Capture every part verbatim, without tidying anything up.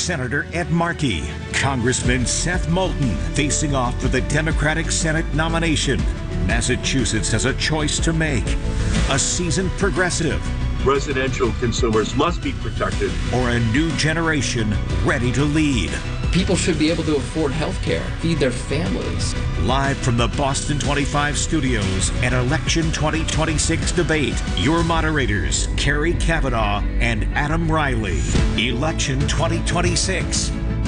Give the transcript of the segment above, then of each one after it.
Senator Ed Markey, Congressman Seth Moulton facing off for the Democratic Senate nomination. Massachusetts has a choice to make. A seasoned progressive. Residential consumers must be protected. Or a new generation ready to lead. People should be able to afford health care, feed their families. Live from the Boston twenty-five studios and Election twenty twenty-six debate, your moderators, Kerry Kavanaugh and Adam Riley. Election twenty twenty-six.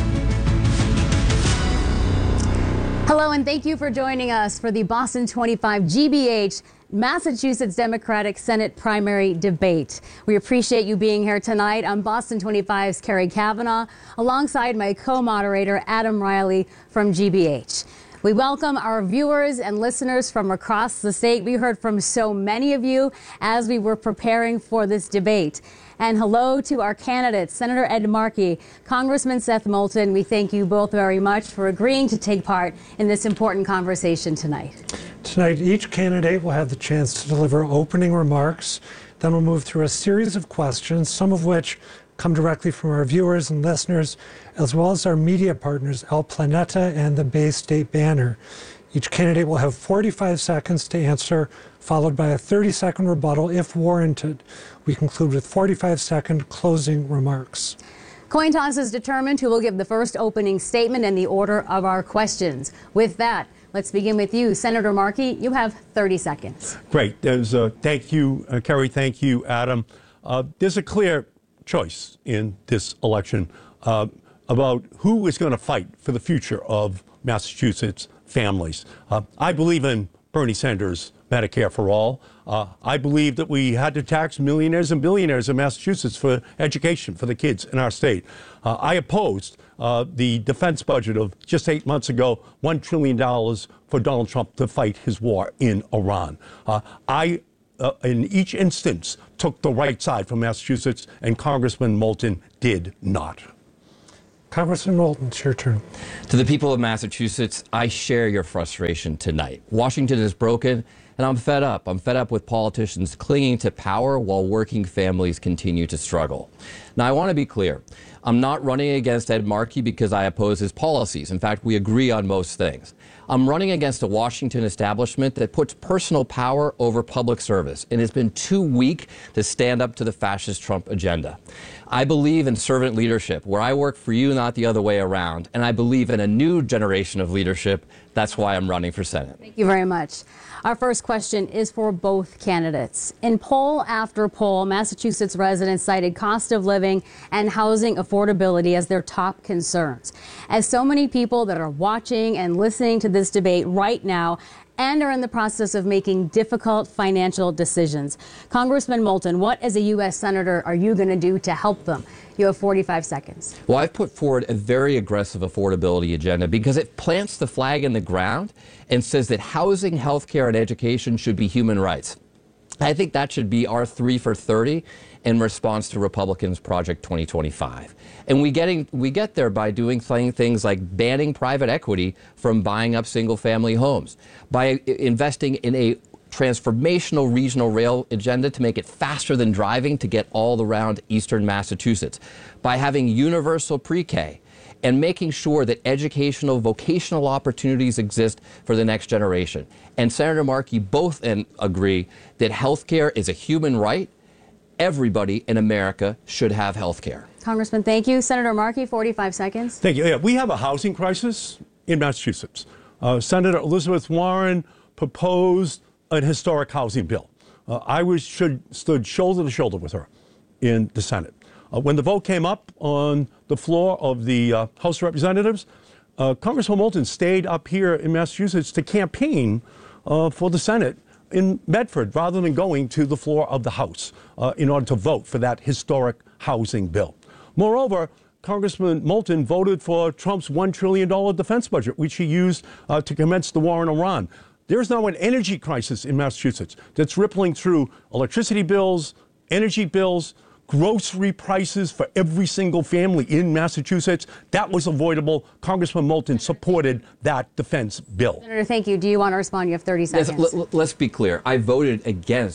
Hello, and thank you for joining us for the Boston twenty-five G B H Massachusetts Democratic Senate primary debate. We appreciate you being here tonight. I'm Boston twenty-five's Kerry Kavanaugh, alongside my co-moderator, Adam Riley from G B H. We welcome our viewers and listeners from across the state. We heard from so many of you as we were preparing for this debate. And hello to our candidates, Senator Ed Markey, Congressman Seth Moulton. We thank you both very much for agreeing to take part in this important conversation tonight. Tonight, each candidate will have the chance to deliver opening remarks. Then we'll move through a series of questions, some of which come directly from our viewers and listeners, as well as our media partners, El Planeta and the Bay State Banner. Each candidate will have forty-five seconds to answer, followed by a thirty second rebuttal if warranted. We conclude with forty-five second closing remarks. Coin toss is determined who will give the first opening statement in the order of our questions. With that, let's begin with you. Senator Markey, you have thirty seconds. Great. There's a, thank you, uh, Kerry. Thank you, Adam. Uh, there's a clear choice in this election uh, about who is going to fight for the future of Massachusetts families. Uh, I believe in Bernie Sanders' Medicare for all. Uh, I believe that we had to tax millionaires and billionaires in Massachusetts for education for the kids in our state. Uh, I opposed uh, the defense budget of just eight months ago, one trillion dollars for Donald Trump to fight his war in Iran. Uh, I, uh, in each instance, took the right side for Massachusetts, and Congressman Moulton did not. Congressman Moulton, it's your turn. To the people of Massachusetts, I share your frustration tonight. Washington is broken, and I'm fed up. I'm fed up with politicians clinging to power while working families continue to struggle. Now, I want to be clear. I'm not running against Ed Markey because I oppose his policies. In fact, we agree on most things. I'm running against a Washington establishment that puts personal power over public service and has been too weak to stand up to the fascist Trump agenda. I believe in servant leadership, where I work for you, not the other way around. And I believe in a new generation of leadership. That's why I'm running for Senate. Thank you very much. Our first question is for both candidates. In poll after poll, Massachusetts residents cited cost of living and housing affordability as their top concerns. As so many people that are watching and listening to this debate right now and are in the process of making difficult financial decisions. Congressman Moulton, what as a U S Senator are you going to do to help them? You have forty-five seconds. Well, I've put forward a very aggressive affordability agenda because it plants the flag in the ground and says that housing, health care, and education should be human rights. I think that should be our three for thirty in response to Republicans' Project twenty twenty-five. And we, getting, we get there by doing things like banning private equity from buying up single-family homes, by investing in a transformational regional rail agenda to make it faster than driving to get all around eastern Massachusetts, by having universal pre-K, and making sure that educational, vocational opportunities exist for the next generation. And Senator Markey both agree that health care is a human right. Everybody in America should have health care. Congressman, thank you. Senator Markey, forty-five seconds. Thank you. Yeah, we have a housing crisis in Massachusetts. Uh, Senator Elizabeth Warren proposed an historic housing bill. Uh, I was should, stood shoulder to shoulder with her in the Senate. Uh, when the vote came up on the floor of the uh, House of Representatives, uh, Congressman Moulton stayed up here in Massachusetts to campaign uh, for the Senate in Medford rather than going to the floor of the House uh, in order to vote for that historic housing bill. Moreover, Congressman Moulton voted for Trump's one trillion dollars defense budget, which he used uh, to commence the war in Iran. There's now an energy crisis in Massachusetts that's rippling through electricity bills, energy bills, grocery prices for every single family in Massachusetts. That was avoidable. Congressman Moulton supported that defense bill. Senator, thank you. Do you want to respond? You have thirty seconds. Yes, l- let's be clear. I voted against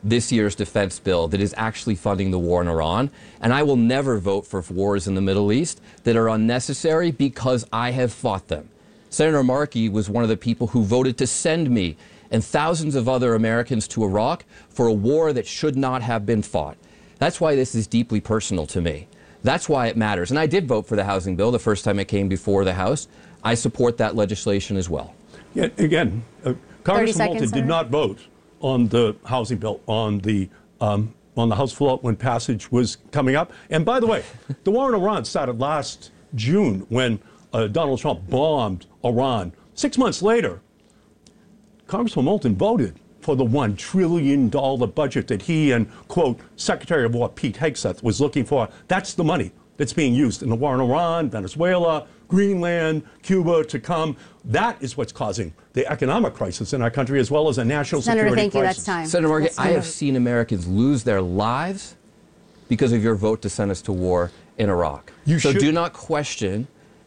this year's defense bill that is actually funding the war in Iran. And I will never vote for wars in the Middle East that are unnecessary because I have fought them. Senator Markey was one of the people who voted to send me and thousands of other Americans to Iraq for a war that should not have been fought. That's why this is deeply personal to me. That's why it matters. And I did vote for the housing bill the first time it came before the House. I support that legislation as well. Yeah, again, uh, Congressman Moulton seconds, did not vote on the housing bill on the um, on the House floor when passage was coming up. And by the way, the war in Iran started last June when uh, Donald Trump bombed Iran. Six months later, Congressman Moulton voted for the one trillion dollars budget that he and, quote, Secretary of War Pete Hegseth was looking for. That's the money that's being used in the war in Iran, Venezuela, Greenland, Cuba to come. That is what's causing the economic crisis in our country as well as a national Senator, security thank crisis. you. That's time. Senator Markey, That's I have seen Americans lose their lives because of your vote to send us to war in Iraq. You so should- do not question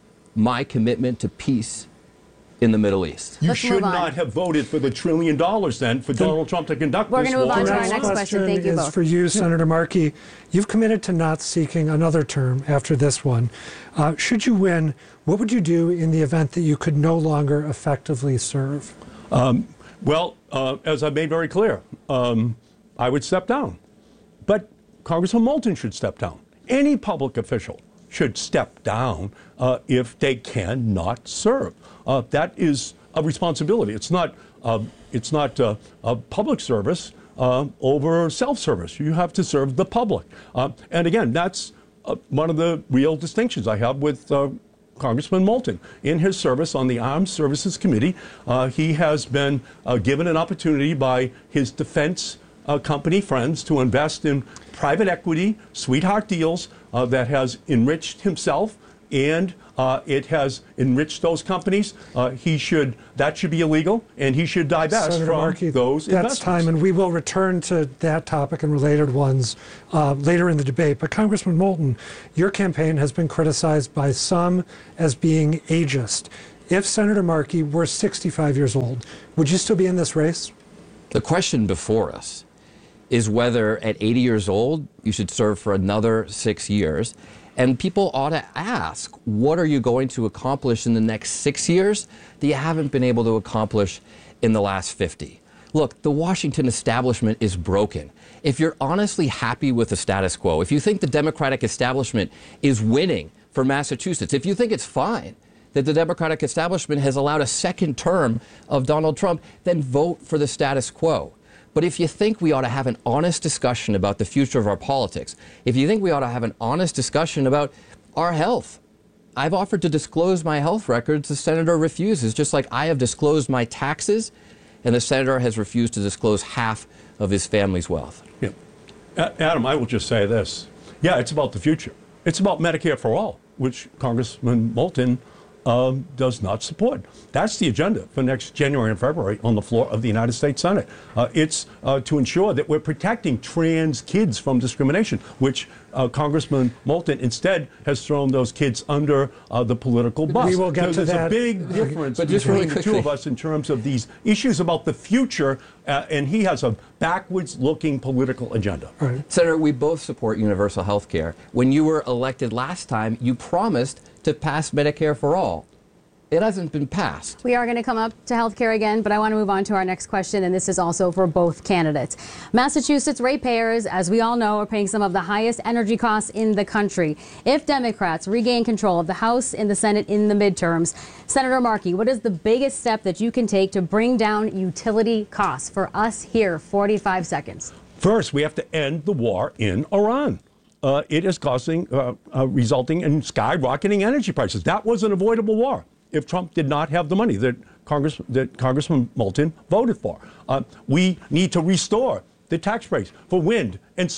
my commitment to peace in the Middle East. You Let's should move on. not have voted for the trillion dollars then for Donald Trump to conduct We're this gonna move war. on in to our Iran. next question. Thank you is both. for you, Senator Markey. You've committed to not seeking another term after this one. Uh, should you win, what would you do in the event that you could no longer effectively serve? Um, well, uh, as I made very clear, um, I would step down. But Congressman Moulton should step down. Any public official should step down uh, if they cannot serve. Uh, that is a responsibility. It's not, uh, it's not uh, a public service uh, over self-service. You have to serve the public. Uh, and again, that's uh, one of the real distinctions I have with uh, Congressman Moulton. In his service on the Armed Services Committee, uh, he has been uh, given an opportunity by his defense uh, company friends to invest in private equity, sweetheart deals uh, that has enriched himself and uh, it has enriched those companies. Uh, he should, that should be illegal, and he should divest Senator from Markey, those that's investments. time, and we will return to that topic and related ones uh, later in the debate. But Congressman Moulton, your campaign has been criticized by some as being ageist. If Senator Markey were sixty-five years old, would you still be in this race? The question before us is whether at eighty years old you should serve for another six years. And people ought to ask, what are you going to accomplish in the next six years that you haven't been able to accomplish in the last fifty? Look, the Washington establishment is broken. If you're honestly happy with the status quo, if you think the Democratic establishment is winning for Massachusetts, if you think it's fine that the Democratic establishment has allowed a second term of Donald Trump, then vote for the status quo. But if you think we ought to have an honest discussion about the future of our politics, if you think we ought to have an honest discussion about our health, I've offered to disclose my health records. The senator refuses, just like I have disclosed my taxes, and the senator has refused to disclose half of his family's wealth. Yeah. A- Adam, I will just say this. Yeah, it's about the future. It's about Medicare for all, which Congressman Moulton Um, does not support. That's the agenda for next January and February on the floor of the United States Senate. Uh, it's uh, to ensure that we're protecting trans kids from discrimination, which uh, Congressman Moulton instead has thrown those kids under uh, the political bus. We will get There's to that. a big difference But just between really the two quickly. of us in terms of these issues about the future, uh, and he has a backwards-looking political agenda. Right. Senator, we both support universal health care. When you were elected last time, you promised to pass Medicare for all. It hasn't been passed. We are going to come up to healthcare again, but I want to move on to our next question, and this is also for both candidates. Massachusetts ratepayers, as we all know, are paying some of the highest energy costs in the country. If Democrats regain control of the House and the Senate in the midterms, Senator Markey, what is the biggest step that you can take to bring down utility costs for us here? forty-five seconds. First, we have to end the war in Iran. Uh, it is causing, uh, uh, resulting in skyrocketing energy prices. That was an avoidable war if Trump did not have the money that Congress, that Congressman Moulton voted for. Uh, we need to restore the tax breaks for wind and solar.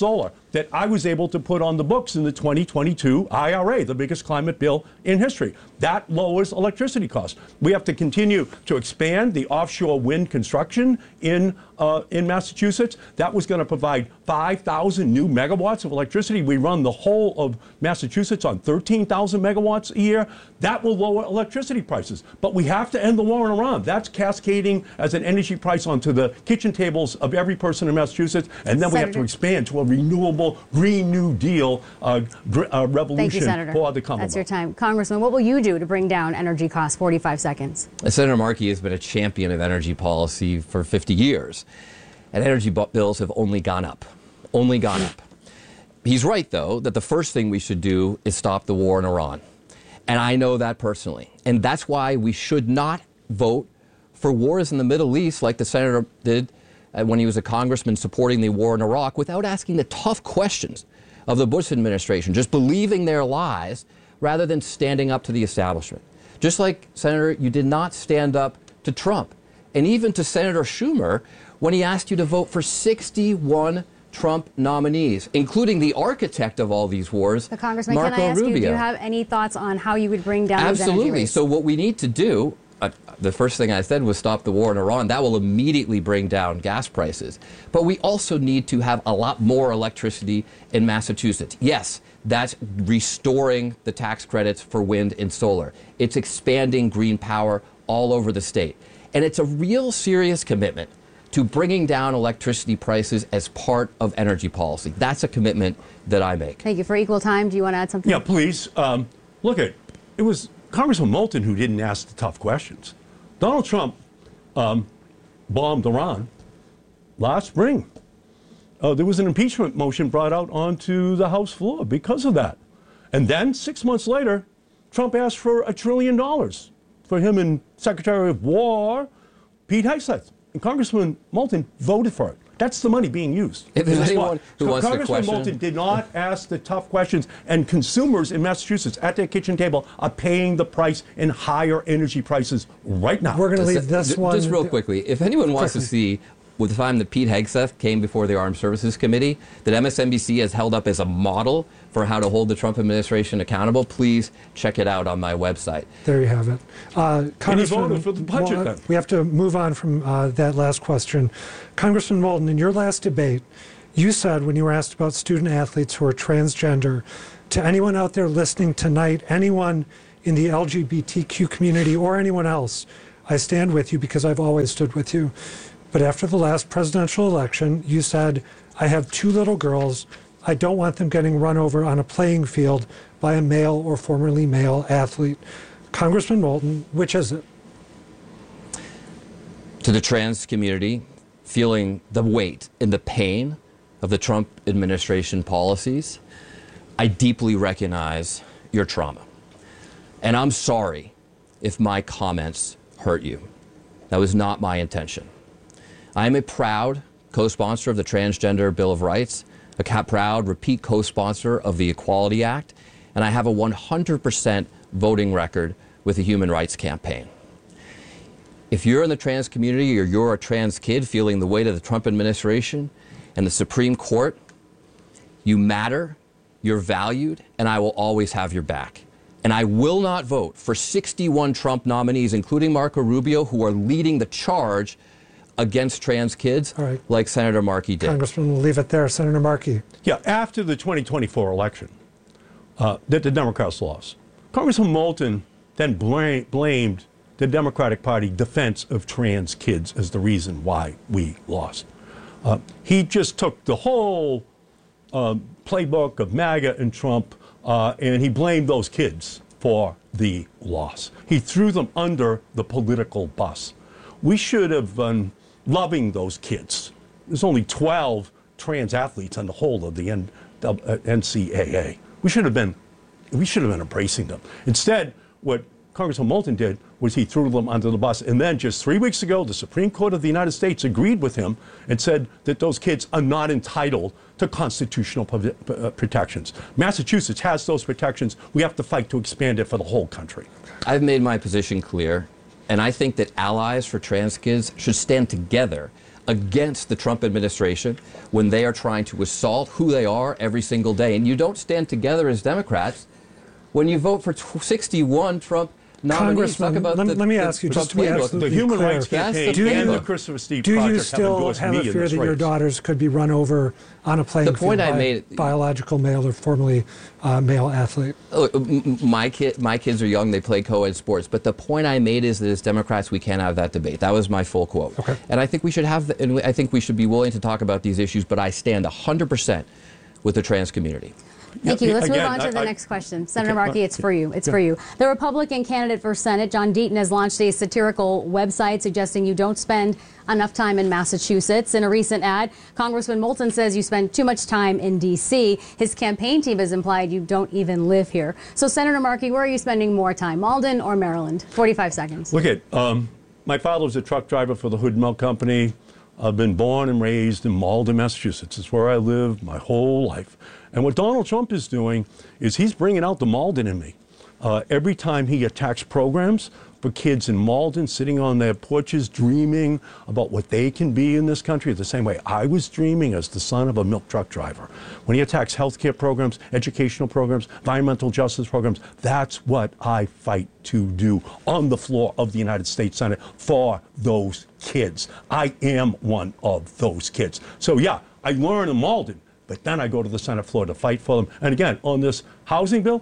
that I was able to put on the books in the twenty twenty-two I R A, the biggest climate bill in history. That lowers electricity costs. We have to continue to expand the offshore wind construction in uh, in Massachusetts. That was going to provide five thousand new megawatts of electricity. We run the whole of Massachusetts on thirteen thousand megawatts a year. That will lower electricity prices. But we have to end the war in Iran. That's cascading as an energy price onto the kitchen tables of every person in Massachusetts. And then Senator. we have to expand to a renewable Green New Deal uh, uh, revolution Thank you, Senator. for the Commonwealth. That's your time. Congressman, what will you do to bring down energy costs? forty-five seconds. Senator Markey has been a champion of energy policy for fifty years. And energy bills have only gone up. Only gone up. He's right, though, that the first thing we should do is stop the war in Iran. And I know that personally. And that's why we should not vote for wars in the Middle East like the senator did when he was a congressman supporting the war in Iraq without asking the tough questions of the Bush administration, just believing their lies rather than standing up to the establishment. Just like, Senator, you did not stand up to Trump and even to Senator Schumer when he asked you to vote for sixty-one Trump nominees, including the architect of all these wars, so Congressman, Marco can I ask Rubio. You, do you have any thoughts on how you would bring down those energy Absolutely. rates? So what we need to do, uh, the first thing I said was stop the war in Iran. That will immediately bring down gas prices. But we also need to have a lot more electricity in Massachusetts. Yes, that's restoring the tax credits for wind and solar. It's expanding green power all over the state. And it's a real serious commitment to bringing down electricity prices as part of energy policy. That's a commitment that I make. Thank you. For equal time, do you want to add something? Yeah, please. Um, look, at it was Congressman Moulton who didn't ask the tough questions. Donald Trump um, bombed Iran last spring. Uh, there was an impeachment motion brought out onto the House floor because of that. And then, six months later, Trump asked for a trillion dollars for him and Secretary of War Pete Hegseth. And Congressman Moulton voted for it. That's the money being used. If there's anyone who so wants to Congressman question... Moulton did not ask the tough questions, and consumers in Massachusetts at their kitchen table are paying the price in higher energy prices right now. We're going to leave this just, one. Just real quickly, if anyone wants quickly. to see with the time that Pete Hegseth came before the Armed Services Committee, that M S N B C has held up as a model for how to hold the Trump administration accountable, please check it out on my website. There you have it. Uh, and he voted for the budget well, then. We have to move on from uh, that last question. Congressman Moulton, in your last debate, you said when you were asked about student athletes who are transgender, to anyone out there listening tonight, anyone in the L G B T Q community or anyone else, I stand with you because I've always stood with you. But after the last presidential election, you said, I have two little girls. I don't want them getting run over on a playing field by a male or formerly male athlete. Congressman Moulton, which is it? To the trans community, feeling the weight and the pain of the Trump administration policies, I deeply recognize your trauma. And I'm sorry if my comments hurt you. That was not my intention. I am a proud co-sponsor of the Transgender Bill of Rights, a proud repeat co-sponsor of the Equality Act, and I have a one hundred percent voting record with the Human Rights Campaign. If you're in the trans community or you're a trans kid feeling the weight of the Trump administration and the Supreme Court, you matter, you're valued, and I will always have your back. And I will not vote for sixty-one Trump nominees, including Marco Rubio, who are leading the charge against trans kids, right, like Senator Markey did. Congressman, we'll leave it there. Senator Markey. Yeah, after the twenty twenty-four election uh, that the Democrats lost, Congressman Moulton then bl- blamed the Democratic Party defense of trans kids as the reason why we lost. Uh, he just took the whole uh, playbook of MAGA and Trump uh, and he blamed those kids for the loss. He threw them under the political bus. We should have been loving those kids. There's only twelve trans athletes on the whole of the N C A A. We should have been, we should have been embracing them. Instead, what Congressman Moulton did was he threw them under the bus. And then just three weeks ago, the Supreme Court of the United States agreed with him and said that those kids are not entitled to constitutional protections. Massachusetts has those protections. We have to fight to expand it for the whole country. I've made my position clear, and I think that allies for trans kids should stand together against the Trump administration when they are trying to assault who they are every single day. And you don't stand together as Democrats when you vote for sixty-one Trump nominees. Talk about let, the, let me the, ask you, the just to be playbook. absolutely The Human clear, Rights Campaign do and you, the Christopher Steve do Project you have still endorsed have me a in fear this that your race. daughters could be run over on a playing The point field I by made- biological male or formerly uh, male athlete? Look, m- m- my kid, my kids are young. They play co-ed sports. But the point I made is that as Democrats, we can't have that debate. That was my full quote. Okay. And I think we should have, the, and I think we should be willing to talk about these issues. But I stand one hundred percent with the trans community. Thank you. Let's Again, move on to I- the I- next question. Senator Okay, Markey, uh, it's for you. It's for you. The Republican candidate for Senate, John Deaton, has launched a satirical website suggesting you don't spend enough time in Massachusetts. In a recent ad, Congressman Moulton says you spend too much time in D C. His campaign team has implied you don't even live here. So, Senator Markey, where are you spending more time, Malden or Maryland? forty-five seconds. Look at, um, my father was a truck driver for the Hood Milk Company. I've been born and raised in Malden, Massachusetts. It's where I lived my whole life. And what Donald Trump is doing is he's bringing out the Malden in me. Uh, every time he attacks programs for kids in Malden sitting on their porches dreaming about what they can be in this country, the same way I was dreaming as the son of a milk truck driver. When he attacks healthcare programs, educational programs, environmental justice programs, that's what I fight to do on the floor of the United States Senate for those kids. I am one of those kids. So yeah, I learn in Malden, but then I go to the Senate floor to fight for them. And again, on this housing bill,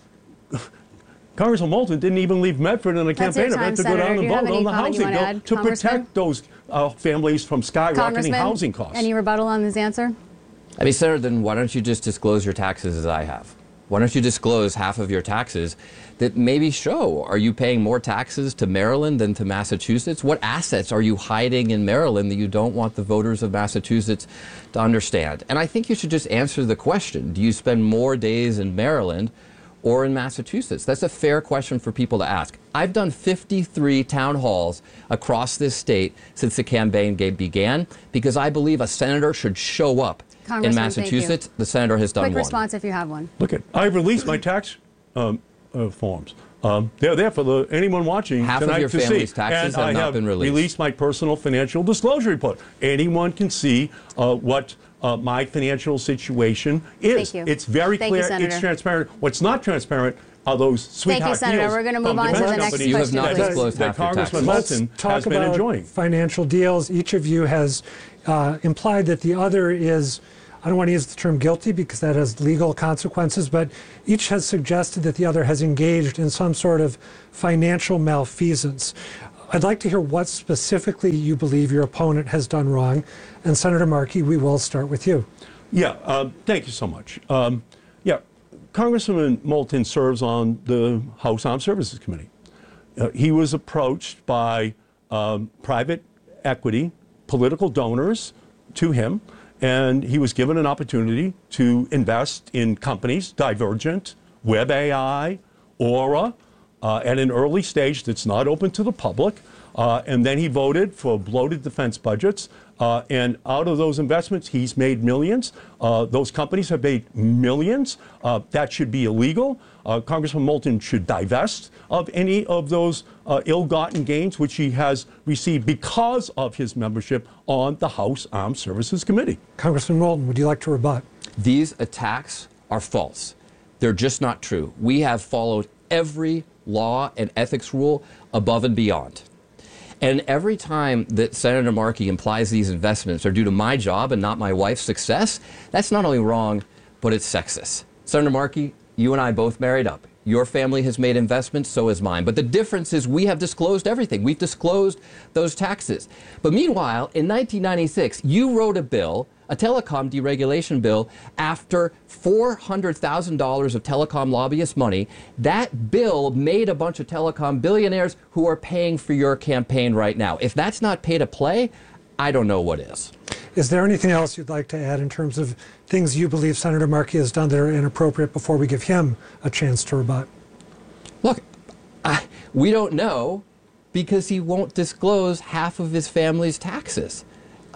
Congressman Moulton didn't even leave Medford in a That's your campaign time, event to Senator. go down Do and you have vote any on the comment you housing wanna bill add, to Congressman? protect those uh, families from skyrocketing Congressman, housing costs. any rebuttal on this answer? I mean, Senator, then why don't you just disclose your taxes as I have? Why don't you disclose half of your taxes that maybe show, are you paying more taxes to Maryland than to Massachusetts? What assets are you hiding in Maryland that you don't want the voters of Massachusetts to understand? And I think you should just answer the question. Do you spend more days in Maryland or in Massachusetts? That's a fair question for people to ask. I've done fifty-three town halls across this state since the campaign began because I believe a senator should show up in Congressman, Massachusetts. thank you. The senator has done Quick one. response if you have one. Look at, I've released my tax um, uh, forms. Um, they're there for the, anyone watching Half of tonight your to family's see. taxes and have I not have been released. released my personal financial disclosure report. Anyone can see uh, what uh, my financial situation is. Thank you. It's very Thank you, clear. Senator. It's transparent. What's not transparent are those sweetheart Senator. deals We're gonna from move on to defense the next companies You have not question, please. disclosed that half your Congressman taxes. Moulton Let's talk has been about enjoying. financial deals. Each of you has uh, implied that the other is, I don't want to use the term guilty because that has legal consequences, but each has suggested that the other has engaged in some sort of financial malfeasance. I'd like to hear what specifically you believe your opponent has done wrong. And Senator Markey, we will start with you. Yeah, um, thank you so much. Um, yeah, Congressman Moulton serves on the House Armed Services Committee. Uh, he was approached by um, private equity, political donors to him, and he was given an opportunity to invest in companies, Divergent, Web A I, Aura, uh, at an early stage that's not open to the public. Uh, and then he voted for bloated defense budgets. Uh, and out of those investments, he's made millions. Uh, those companies have made millions. Uh, that should be illegal. Uh, Congressman Moulton should divest of any of those uh, ill-gotten gains, which he has received because of his membership on the House Armed Services Committee. Congressman Moulton, would you like to rebut? These attacks are false. They're just not true. We have followed every law and ethics rule above and beyond. And every time that Senator Markey implies these investments are due to my job and not my wife's success, that's not only wrong, but it's sexist. Senator Markey, you and I both married up. Your family has made investments, so has mine. But the difference is we have disclosed everything. We've disclosed those taxes. But meanwhile, in nineteen ninety-six, you wrote a bill, a telecom deregulation bill, after four hundred thousand dollars of telecom lobbyist money. That bill made a bunch of telecom billionaires who are paying for your campaign right now. If that's not pay to play, I don't know what is. Is there anything else you'd like to add in terms of things you believe Senator Markey has done that are inappropriate before we give him a chance to rebut? Look, I, we don't know because he won't disclose half of his family's taxes.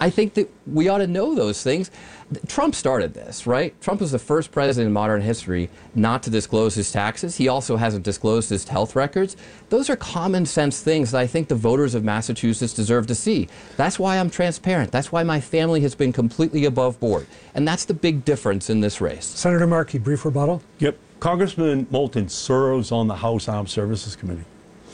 I think that we ought to know those things. Trump started this, right? Trump was the first president in modern history not to disclose his taxes. He also hasn't disclosed his health records. Those are common sense things that I think the voters of Massachusetts deserve to see. That's why I'm transparent. That's why my family has been completely above board. And that's the big difference in this race. Senator Markey, brief rebuttal. Yep. Congressman Moulton serves on the House Armed Services Committee.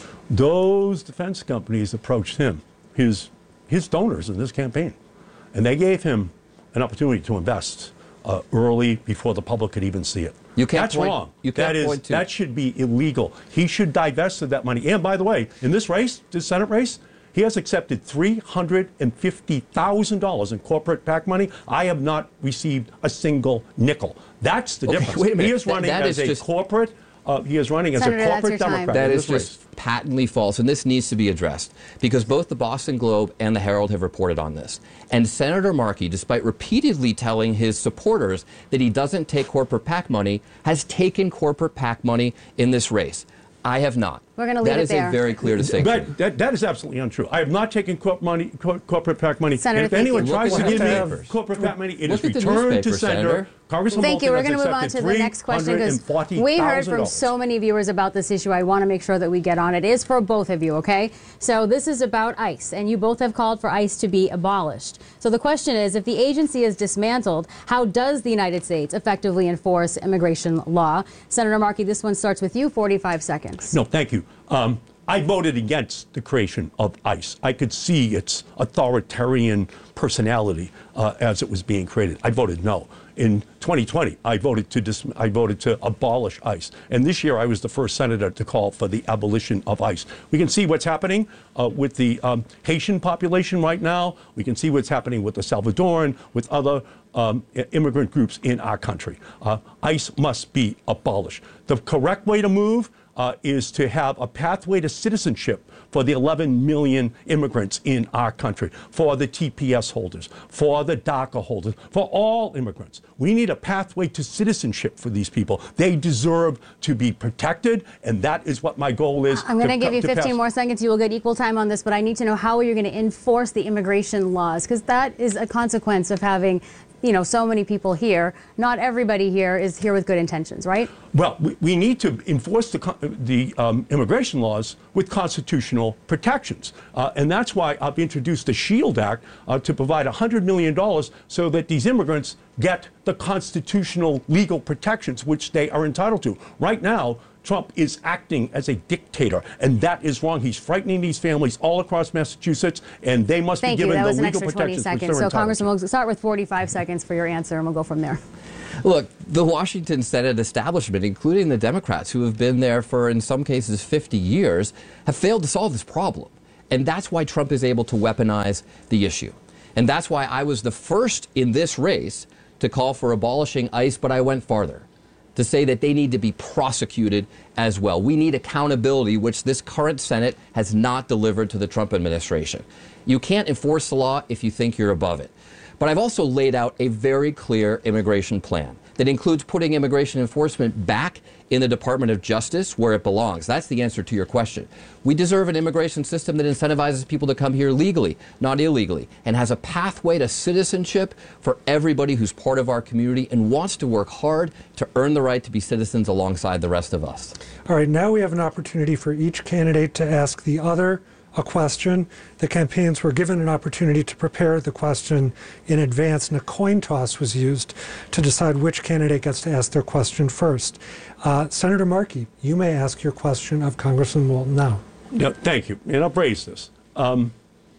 Those defense companies approached him, his, his donors in this campaign, and they gave him an opportunity to invest uh, early before the public could even see it. You can't That's point, wrong. You can't that is point to. that should be illegal. He should divest of that money. And by the way, in this race, this Senate race, he has accepted three hundred fifty thousand dollars in corporate PAC money. I have not received a single nickel. That's the Okay, difference. wait a minute. He is running That- that as is a just- corporate. Uh, he is running as Senator, a that's corporate your time. Democrat. That in is this just race. patently false, and this needs to be addressed because both the Boston Globe and the Herald have reported on this. And Senator Markey, despite repeatedly telling his supporters that he doesn't take corporate PAC money, has taken corporate PAC money in this race. I have not. We're going to leave That it is there. a very clear distinction. But that, that is absolutely untrue. I have not taken corp money, cor- corporate PAC money. Senator, and if thank anyone you. tries Look to at give the me newspapers. corporate PAC money, it Look is at the returned to newspapers, sender. Senator. Congressman Thank you. We're Moulton going to has move on to the accepted next question because three hundred forty we heard thousand from dollars. so many viewers about this issue. I want to make sure that we get on it. It is for both of you, okay? So this is about ICE, and you both have called for ICE to be abolished. So the question is, if the agency is dismantled, how does the United States effectively enforce immigration law? Senator Markey, this one starts with you, forty-five seconds. No, thank you. Um, I voted against the creation of ICE. I could see its authoritarian personality uh, as it was being created. I voted no. In twenty twenty, I voted to dis- I voted to abolish ICE, and this year I was the first senator to call for the abolition of ICE. We can see what's happening uh, with the um, Haitian population right now. We can see what's happening with the Salvadoran, with other um, immigrant groups in our country. Uh, ICE must be abolished. The correct way to move Uh, is to have a pathway to citizenship for the eleven million immigrants in our country, for the T P S holders, for the DACA holders, for all immigrants. We need a pathway to citizenship for these people. They deserve to be protected, and that is what my goal is. I'm going to give you to fifteen pass. more seconds. You will get equal time on this, but I need to know how you're going to enforce the immigration laws, because that is a consequence of having, you know, so many people here. Not everybody here is here with good intentions, right? Well, we, we need to enforce the, co- the um, immigration laws with constitutional protections. Uh, and that's why I've introduced the SHIELD Act uh, to provide one hundred million dollars so that these immigrants get the constitutional legal protections which they are entitled to. Right now, Trump is acting as a dictator, and that is wrong. He's frightening these families all across Massachusetts, and they must Thank be you. given That the was an legal extra twenty protections which seconds. they're So, entitled Congressman, to. we'll start with forty-five seconds for your answer, and we'll go from there. Look, the Washington Senate establishment, including the Democrats who have been there for, in some cases, fifty years, have failed to solve this problem. And that's why Trump is able to weaponize the issue. And that's why I was the first in this race to call for abolishing ICE, but I went farther to say that they need to be prosecuted as well. We need accountability, which this current Senate has not delivered to the Trump administration. You can't enforce the law if you think you're above it. But I've also laid out a very clear immigration plan that includes putting immigration enforcement back in the Department of Justice where it belongs. That's the answer to your question. We deserve an immigration system that incentivizes people to come here legally, not illegally, and has a pathway to citizenship for everybody who's part of our community and wants to work hard to earn the right to be citizens alongside the rest of us. All right, now we have an opportunity for each candidate to ask the other a question. The campaigns were given an opportunity to prepare the question in advance, and a coin toss was used to decide which candidate gets to ask their question first. Uh, Senator Markey, you may ask your question of Congressman Moulton now. Yeah, thank you. And I'll raise this. Um,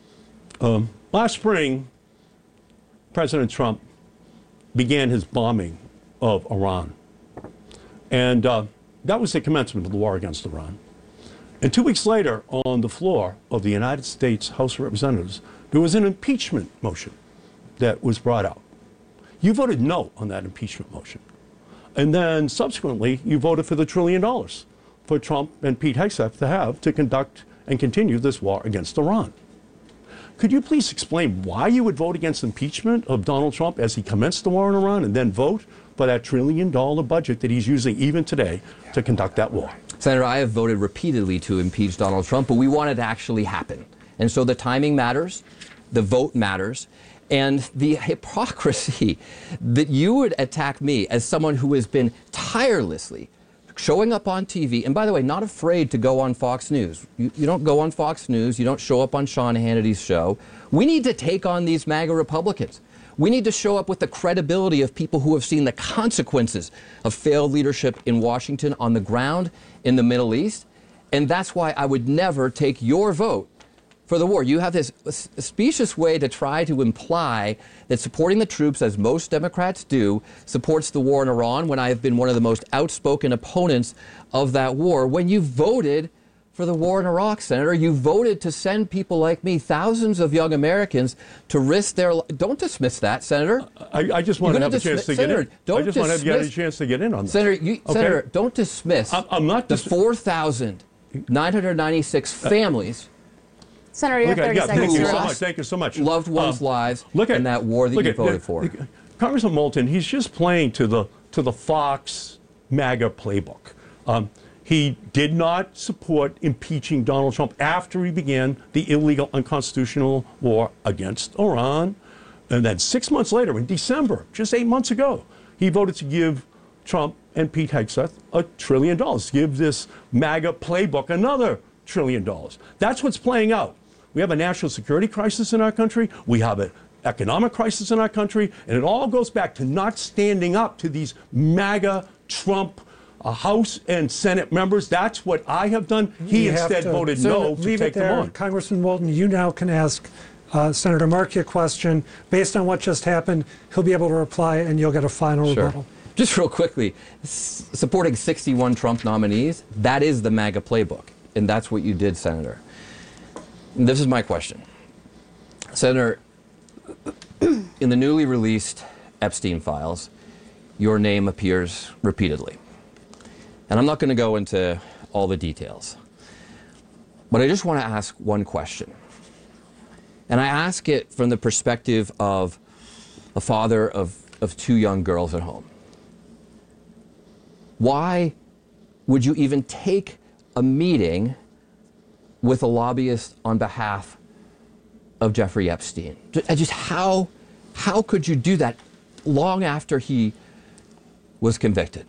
um, last spring, President Trump began his bombing of Iran. And uh, that was the commencement of the war against Iran. And two weeks later, on the floor of the United States House of Representatives, there was an impeachment motion that was brought out. You voted no on that impeachment motion. And then subsequently, you voted for the trillion dollars for Trump and Pete Hegseth to have to conduct and continue this war against Iran. Could you please explain why you would vote against impeachment of Donald Trump as he commenced the war in Iran and then vote for that trillion dollar budget that he's using even today to conduct that war? Senator, I have voted repeatedly to impeach Donald Trump, but we want it to actually happen. And so the timing matters, the vote matters, And the hypocrisy that you would attack me as someone who has been tirelessly showing up on T V, and by the way, not afraid to go on Fox News. You, you don't go on Fox News, you don't show up on Sean Hannity's show. We need to take on these MAGA Republicans. We need to show up with the credibility of people who have seen the consequences of failed leadership in Washington on the ground in the Middle East. And that's why I would never take your vote for the war. You have this specious way to try to imply that supporting the troops, as most Democrats do, supports the war in Iran, when I have been one of the most outspoken opponents of that war. When you voted for the war in Iraq, Senator, you voted to send people like me, thousands of young Americans, to risk their lives. Don't dismiss that, Senator. I, I just want to have a chance to Senator, get in. Don't I just dismiss, want to get a chance to get in on that. Senator, you, okay? Senator, don't dismiss I'm, I'm not dis- the four thousand nine hundred ninety-six families. Senator, you have thirty yeah, seconds. thank you so lost much. Thank you so much. Loved ones' Um, lives look at, in that war that look you at, voted the, for. The, Congressman Moulton, he's just playing to the to the Fox MAGA playbook. Um, he did not support impeaching Donald Trump after he began the illegal, unconstitutional war against Iran. And then six months later, in December, just eight months ago, he voted to give Trump and Pete Hegseth a trillion dollars, give this MAGA playbook another trillion dollars. That's what's playing out. We have a national security crisis in our country. We have an economic crisis in our country. And it all goes back to not standing up to these MAGA, Trump, uh, House and Senate members. That's what I have done. He You instead to, voted so no to leave take it there. them on. Congressman Moulton, you now can ask uh, Senator Markey a question. Based on what just happened, he'll be able to reply and you'll get a final Sure. rebuttal. Just real quickly, s- supporting sixty-one Trump nominees, that is the MAGA playbook. And that's what you did, Senator. And this is my question. Senator, in the newly released Epstein files, your name appears repeatedly. And I'm not going to go into all the details. But I just want to ask one question. And I ask it from the perspective of a father of, of two young girls at home. Why would you even take a meeting with a lobbyist on behalf of Jeffrey Epstein? Just how, how could you do that long after he was convicted?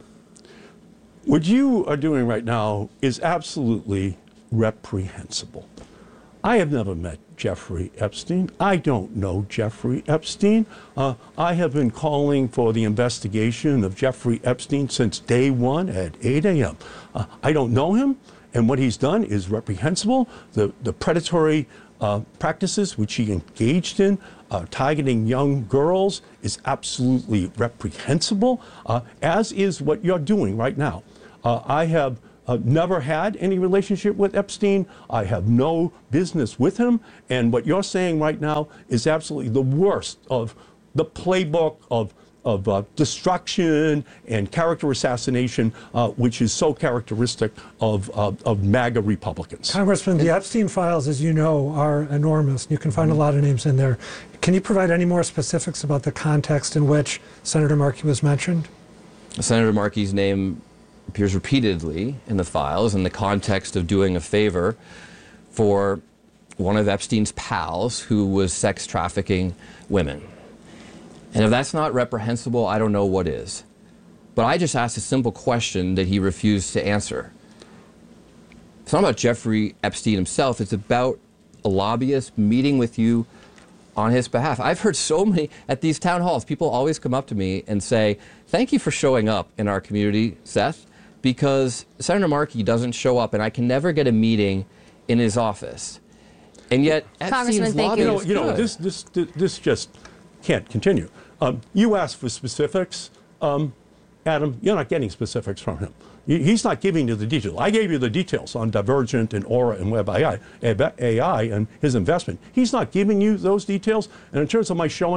What you are doing right now is absolutely reprehensible. I have never met Jeffrey Epstein. I don't know Jeffrey Epstein. Uh, I have been calling for the investigation of Jeffrey Epstein since day one at eight a.m. Uh, I don't know him, and what he's done is reprehensible. The, the predatory uh, practices which he engaged in, uh, targeting young girls, is absolutely reprehensible, uh, as is what you're doing right now. Uh, I have uh, never had any relationship with Epstein. I have no business with him. And what you're saying right now is absolutely the worst of the playbook of, of uh, destruction and character assassination, uh, which is so characteristic of, uh, of MAGA Republicans. Congressman, the Epstein files, as you know, are enormous. You can find a lot of names in there. Can you provide any more specifics about the context in which Senator Markey was mentioned? Senator Markey's name appears repeatedly in the files in the context of doing a favor for one of Epstein's pals who was sex trafficking women. And if that's not reprehensible, I don't know what is. But I just asked a simple question that he refused to answer. It's not about Jeffrey Epstein himself. It's about a lobbyist meeting with you on his behalf. I've heard so many, at these town halls, people always come up to me and say, thank you for showing up in our community, Seth, because Senator Markey doesn't show up and I can never get a meeting in his office. And yet, Epstein's lobby you know, is you know good. this, this, this just can't continue. Um, you asked for specifics. Um, Adam, you're not getting specifics from him. He's not giving you the details. I gave you the details on Divergent and Aura and Web A I, A I and his investment. He's not giving you those details. And in terms of my showing up,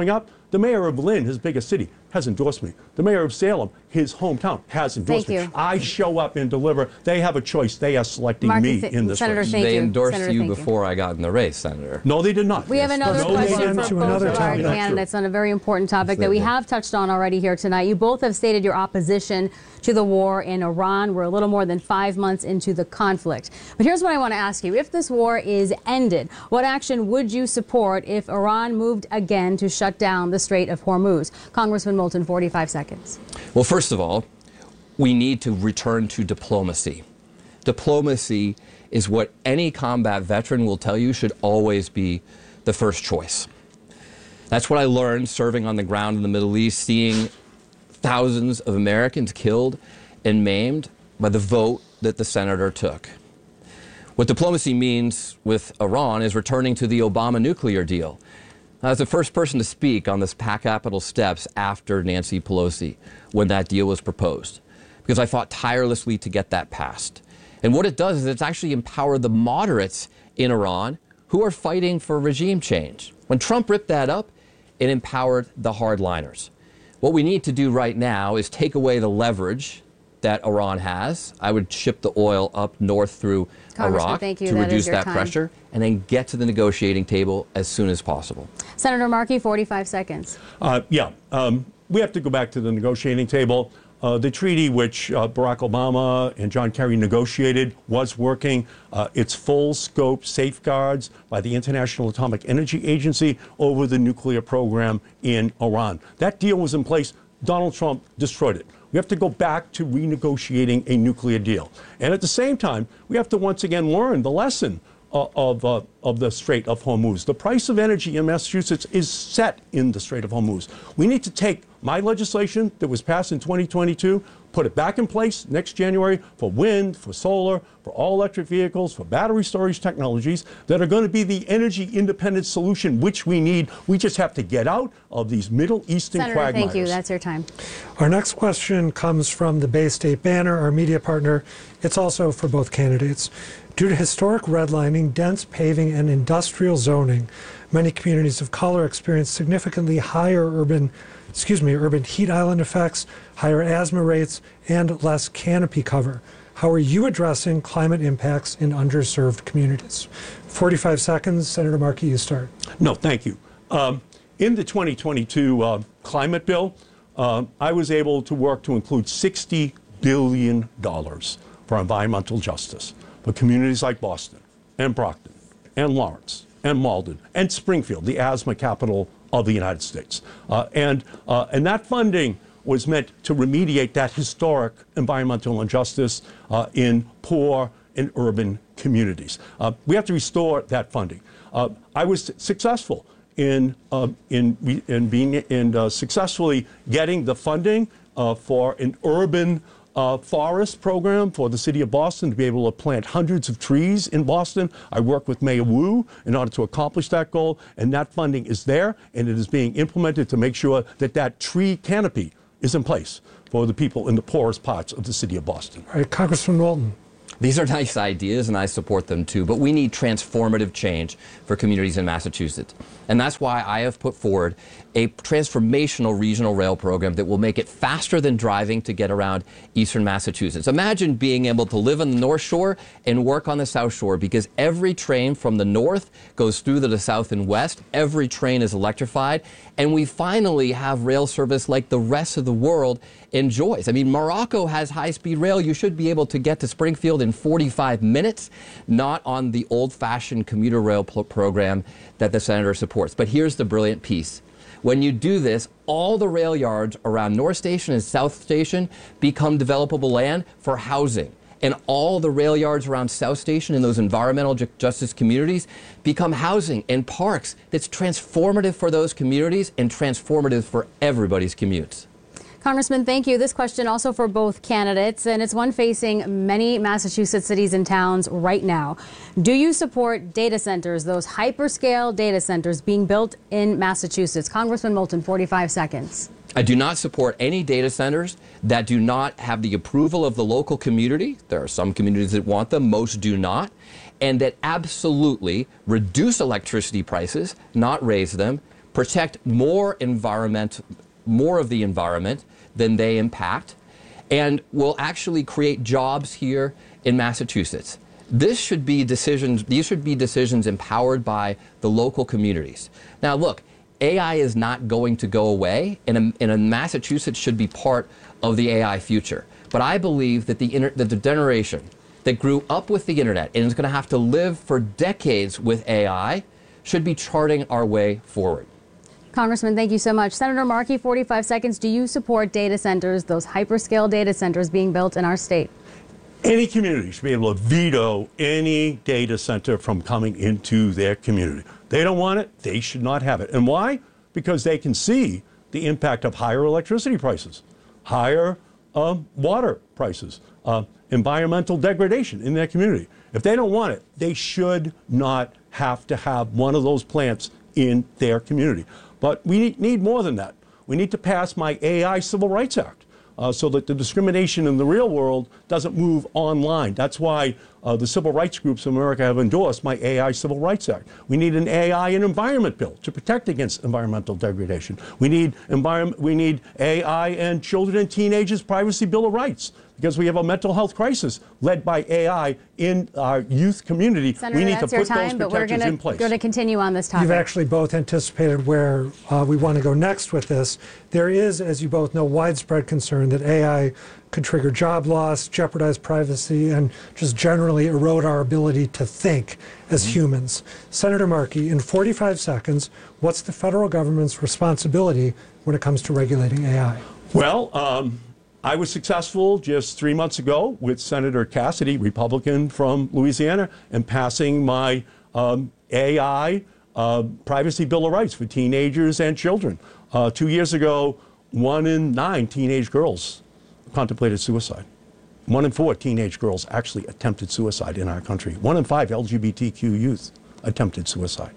The mayor of Lynn, his biggest city, has endorsed me. The mayor of Salem, his hometown, has endorsed Thank me. you. I show up and deliver. They have a choice. They are selecting Mark, me th- in this Senator, race. thank They you. endorsed Senator, you thank you. before I got in the race, Senator. No, they did not. We have another No, question they for didn't. to both another of our topic. candidates on a very important topic that we did. have touched on already here tonight. You both have stated your opposition to the war in Iran. We're a little more than five months into the conflict. But here's what I want to ask you. If this war is ended, what action would you support if Iran moved again to shut down the Strait of Hormuz? Congressman Moulton, forty-five seconds. Well, first of all, we need to return to diplomacy. Diplomacy is what any combat veteran will tell you should always be the first choice. That's what I learned serving on the ground in the Middle East, seeing thousands of Americans killed and maimed by the vote that the senator took. What diplomacy means with Iran is returning to the Obama nuclear deal. I was the first person to speak on this Capitol steps after Nancy Pelosi when that deal was proposed, because I fought tirelessly to get that passed. And what it does is it's actually empowered the moderates in Iran who are fighting for regime change. When Trump ripped that up, it empowered the hardliners. What we need to do right now is take away the leverage that Iran has. I would ship the oil up north through Iraq thank you. to That is reduce your that time. pressure, and then get to the negotiating table as soon as possible. Senator Markey, forty-five seconds. Uh, yeah, um, we have to go back to the negotiating table. Uh, the treaty which uh, Barack Obama and John Kerry negotiated was working. Uh, its full scope safeguards by the International Atomic Energy Agency over the nuclear program in Iran. That deal was in place. Donald Trump destroyed it. We have to go back to renegotiating a nuclear deal. And at the same time, we have to once again learn the lesson uh, of, uh, of the Strait of Hormuz. The price of energy in Massachusetts is set in the Strait of Hormuz. We need to take my legislation that was passed in twenty twenty-two, put it back in place next January for wind, for solar, for all electric vehicles, for battery storage technologies that are going to be the energy independent solution which we need. We just have to get out of these Middle Eastern Senator, quagmires. thank you. That's your time. Our next question comes from the Bay State Banner, our media partner. It's also for both candidates. Due to historic redlining, dense paving, and industrial zoning, many communities of color experience significantly higher urban, excuse me, urban heat island effects, higher asthma rates, and less canopy cover. How are you addressing climate impacts in underserved communities? forty-five seconds. Senator Markey, you start. No, thank you. Um, in the twenty twenty-two uh, climate bill, uh, I was able to work to include sixty billion dollars for environmental justice for communities like Boston and Brockton and Lawrence and Malden and Springfield, the asthma capital of the United States. Uh, and, uh, and that funding was meant to remediate that historic environmental injustice uh, in poor and urban communities. Uh, we have to restore that funding. Uh, I was successful in, uh, in, in being in uh, successfully getting the funding uh, for an urban Uh, forest program for the city of Boston to be able to plant hundreds of trees in Boston. I work with Mayor Wu in order to accomplish that goal, and that funding is there, and it is being implemented to make sure that that tree canopy is in place for the people in the poorest parts of the city of Boston. All right, Congressman Walton. These are nice ideas, and I support them too, but we need transformative change for communities in Massachusetts. And that's why I have put forward a transformational regional rail program that will make it faster than driving to get around eastern Massachusetts. Imagine being able to live on the North Shore and work on the South Shore, because every train from the north goes through to the south and west. Every train is electrified, and we finally have rail service like the rest of the world enjoys. I mean, Morocco has high-speed rail. You should be able to get to Springfield in forty-five minutes, not on the old-fashioned commuter rail program that the senator supports. But here's the brilliant piece. When you do this, all the rail yards around North Station and South Station become developable land for housing. And all the rail yards around South Station in those environmental ju- justice communities become housing and parks that's transformative for those communities and transformative for everybody's commutes. Congressman, thank you. This question also for both candidates, and it's one facing many Massachusetts cities and towns right now. Do you support data centers, those hyperscale data centers being built in Massachusetts? Congressman Moulton, forty-five seconds. I do not support any data centers that do not have the approval of the local community. There are some communities that want them, most do not, and that absolutely reduce electricity prices, not raise them, protect more environment, more of the environment than they impact, and will actually create jobs here in Massachusetts. This should be decisions, these should be decisions empowered by the local communities. Now look, A I is not going to go away, and, a, and a Massachusetts should be part of the A I future. But I believe that the, inter, that the generation that grew up with the internet and is going to have to live for decades with A I should be charting our way forward. Congressman, thank you so much. Senator Markey, forty-five seconds. Do you support data centers, those hyperscale data centers being built in our state? Any community should be able to veto any data center from coming into their community. They don't want it, they should not have it. And why? Because they can see the impact of higher electricity prices, higher uh, water prices, uh, environmental degradation in their community. If they don't want it, they should not have to have one of those plants in their community. But we need more than that. We need to pass my A I Civil Rights Act. Uh, so that the discrimination in the real world doesn't move online. That's why uh, the civil rights groups in America have endorsed my A I Civil Rights Act. We need an A I and environment bill to protect against environmental degradation. We need environment. We need A I and children and teenagers privacy bill of rights, because we have a mental health crisis led by A I in our youth community. Senator, we need that's to your put time, those but we're protections gonna, in place. going to continue on this topic. You've actually both anticipated where uh, we want to go next with this. There is, as you both know, widespread concern that A I could trigger job loss, jeopardize privacy, and just generally erode our ability to think as mm-hmm. humans. Senator Markey, in forty-five seconds, what's the federal government's responsibility when it comes to regulating A I? Well, um, I was successful just three months ago with Senator Cassidy, Republican from Louisiana, in passing my um, A I uh, privacy bill of rights for teenagers and children. Uh, two years ago, one in nine teenage girls contemplated suicide. One in four teenage girls actually attempted suicide in our country. One in five L G B T Q youth attempted suicide.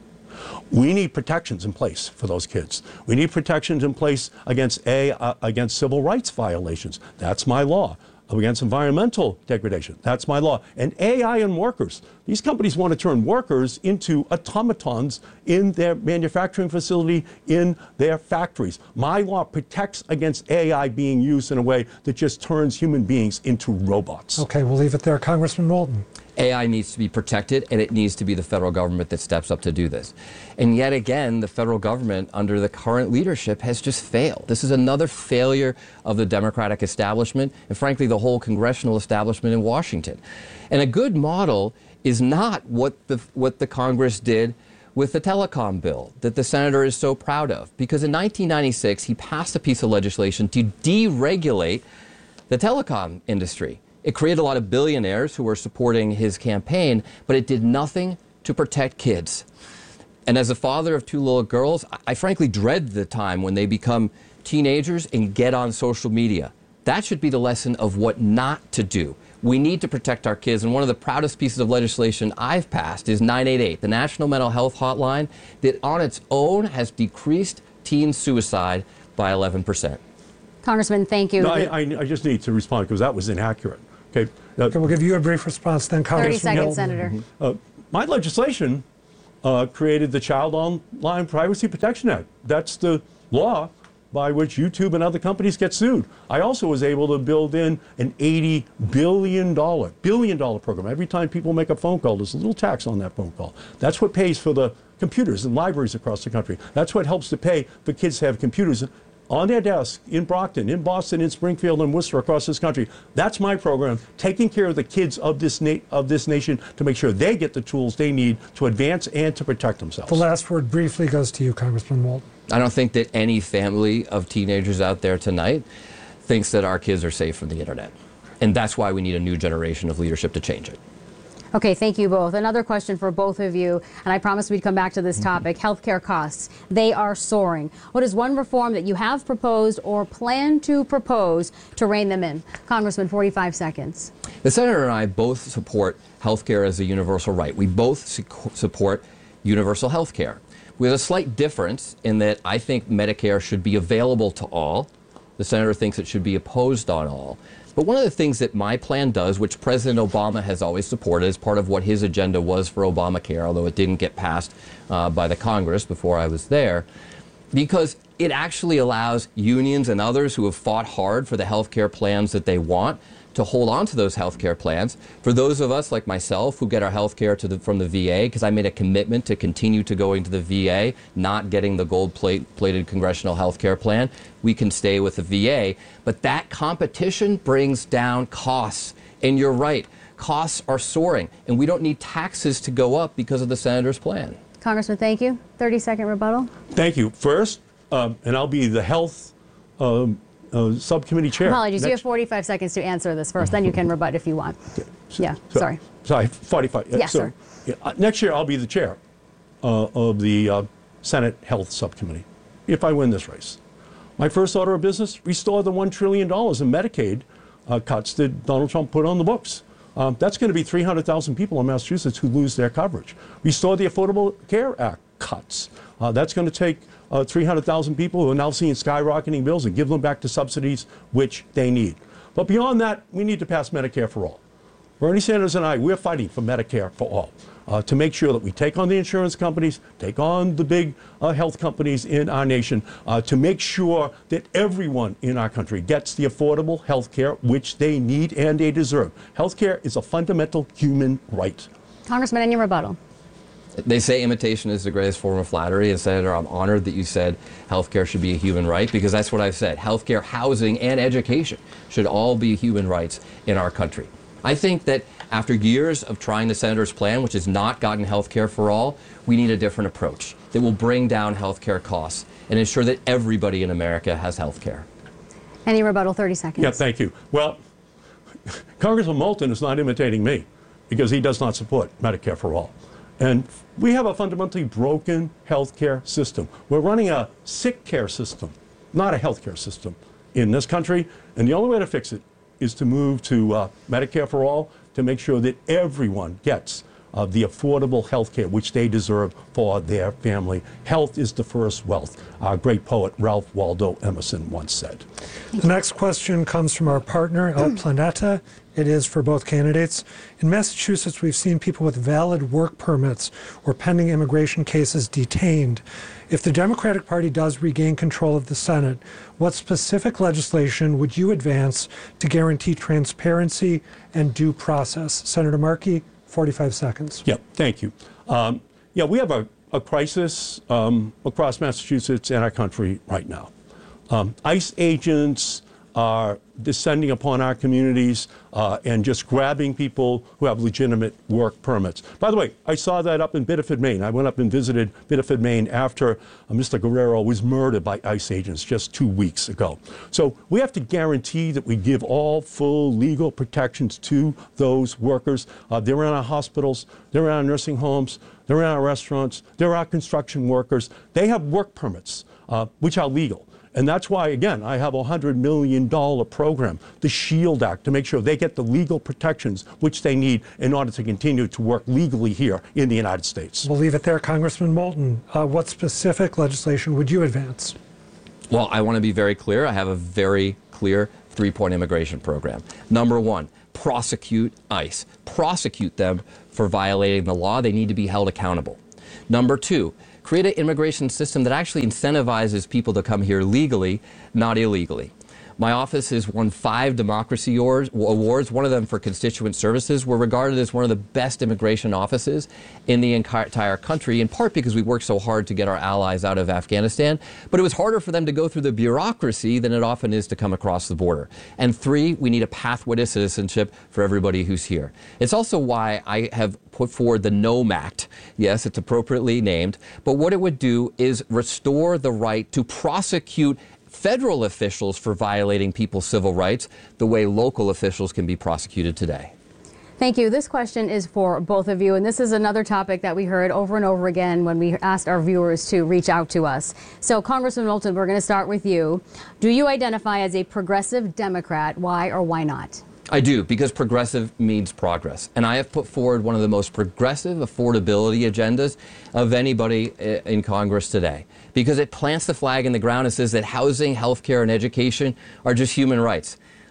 We need protections in place for those kids. We need protections in place against a uh, against civil rights violations. That's my law. Against environmental degradation. That's my law. And A I and workers. These companies want to turn workers into automatons in their manufacturing facility, in their factories. My law protects against A I being used in a way that just turns human beings into robots. Okay, we'll leave it there. Congressman Moulton. A I needs to be protected, and it needs to be the federal government that steps up to do this. And yet again, the federal government, under the current leadership, has just failed. This is another failure of the Democratic establishment, and frankly, the whole congressional establishment in Washington. And a good model is not what the, what the Congress did with the telecom bill that the senator is so proud of. Because in nineteen ninety-six, he passed a piece of legislation to deregulate the telecom industry. It created a lot of billionaires who were supporting his campaign, but it did nothing to protect kids. And as a father of two little girls, I, I frankly dread the time when they become teenagers and get on social media. That should be the lesson of what not to do. We need to protect our kids, and one of the proudest pieces of legislation I've passed is nine eight eight, the National Mental Health Hotline, that on its own has decreased teen suicide by eleven percent. Congressman, thank you. No, I, I, I just need to respond because that was inaccurate. Okay. Uh, okay, we'll give you a brief response then, Congressman. thirty seconds, Moulton. Senator. Mm-hmm. uh, my legislation uh, created the Child Online Privacy Protection Act. That's the law by which YouTube and other companies get sued. I also was able to build in an eighty billion dollars billion dollar program. Every time people make a phone call, there's a little tax on that phone call. That's what pays for the computers in libraries across the country. That's what helps to pay for kids to have computers on their desk in Brockton, in Boston, in Springfield, and Worcester across this country. That's my program, taking care of the kids of this na- of this nation to make sure they get the tools they need to advance and to protect themselves. The last word briefly goes to you, Congressman Moulton. I don't think that any family of teenagers out there tonight thinks that our kids are safe from the internet. And that's why we need a new generation of leadership to change it. Okay, thank you both. Another question for both of you, and I promised we'd come back to this topic. Mm-hmm. Healthcare costs, they are soaring. What is one reform that you have proposed or plan to propose to rein them in? Congressman, forty-five seconds. The senator and I both support healthcare as a universal right. We both su- support universal healthcare. We have a slight difference in that I think Medicare should be available to all. The senator thinks it should be imposed on all. But one of the things that my plan does, which President Obama has always supported as part of what his agenda was for Obamacare, although it didn't get passed uh, by the Congress before I was there, because it actually allows unions and others who have fought hard for the health care plans that they want to hold on to those health care plans. For those of us like myself who get our health care to the, from the V A, because I made a commitment to continue to going to the V A, not getting the gold-plated congressional health care plan, we can stay with the V A. But that competition brings down costs. And you're right, costs are soaring, and we don't need taxes to go up because of the senator's plan. Congressman, thank you. thirty second rebuttal. Thank you. First, um, and I'll be the health um, uh, subcommittee chair. Apologies, Next. you have forty-five seconds to answer this first, then you can rebut if you want. So, Yeah, so, sorry. Sorry, forty-five. Yes, so, sir. Yeah, uh, next year, I'll be the chair uh, of the uh, Senate Health Subcommittee, if I win this race. My first order of business, restore the one trillion dollars in Medicaid uh, cuts that Donald Trump put on the books. Um, that's going to be three hundred thousand people in Massachusetts who lose their coverage. Restore the Affordable Care Act cuts. Uh, that's going to take uh, three hundred thousand people who are now seeing skyrocketing bills and give them back to subsidies which they need. But beyond that, we need to pass Medicare for all. Bernie Sanders and I, we're fighting for Medicare for all, uh, to make sure that we take on the insurance companies, take on the big uh, health companies in our nation, uh, to make sure that everyone in our country gets the affordable health care which they need and they deserve. Health care is a fundamental human right. Congressman, any rebuttal? They say imitation is the greatest form of flattery, and Senator, I'm honored that you said healthcare should be a human right, because that's what I've said. Healthcare, housing, and education should all be human rights in our country. I think that after years of trying the senator's plan, which has not gotten healthcare for all, we need a different approach that will bring down healthcare costs and ensure that everybody in America has healthcare. Any rebuttal, thirty seconds. Yeah, thank you. Well, Congressman Moulton is not imitating me because he does not support Medicare for all. And we have a fundamentally broken health care system. We're running a sick care system, not a health care system in this country. And the only way to fix it is to move to uh, Medicare for all, to make sure that everyone gets uh, the affordable health care which they deserve for their family. Health is the first wealth, our great poet Ralph Waldo Emerson once said. The next question comes from our partner, El Planeta. It is for both candidates. In Massachusetts, we've seen people with valid work permits or pending immigration cases detained. If the Democratic Party does regain control of the Senate, what specific legislation would you advance to guarantee transparency and due process? Senator Markey, forty-five seconds. Yeah, thank you. Um, yeah, we have a, a crisis um, across Massachusetts and our country right now. Um, ICE agents are descending upon our communities uh, and just grabbing people who have legitimate work permits. By the way, I saw that up in Biddeford, Maine. I went up and visited Biddeford, Maine after uh, Mister Guerrero was murdered by ICE agents just two weeks ago. So we have to guarantee that we give all full legal protections to those workers. Uh, they're in our hospitals, they're in our nursing homes, they're in our restaurants, they're our construction workers. They have work permits, uh, which are legal. And that's why, again, I have a one hundred million dollar program, the SHIELD Act, to make sure they get the legal protections which they need in order to continue to work legally here in the United States. We'll leave it there. Congressman Moulton, uh, what specific legislation would you advance? Well, I want to be very clear. I have a very clear three-point immigration program. Number one, prosecute ICE. Prosecute them for violating the law. They need to be held accountable. Number two, create an immigration system that actually incentivizes people to come here legally, not illegally. My office has won five democracy awards, one of them for constituent services. We're regarded as one of the best immigration offices in the entire country, in part because we worked so hard to get our allies out of Afghanistan. But it was harder for them to go through the bureaucracy than it often is to come across the border. And three, we need a pathway to citizenship for everybody who's here. It's also why I have put forward the NOME Act. Yes, it's appropriately named. But what it would do is restore the right to prosecute federal officials for violating people's civil rights the way local officials can be prosecuted today. Thank you. This question is for both of you, and this is another topic that we heard over and over again when we asked our viewers to reach out to us. So, Congressman Moulton, we're going to start with you. Do you identify as a progressive Democrat? Why or why not? I do, because progressive means progress. And I have put forward one of the most progressive affordability agendas of anybody in Congress today, because it plants the flag in the ground and says that housing, health care, and education are just human rights.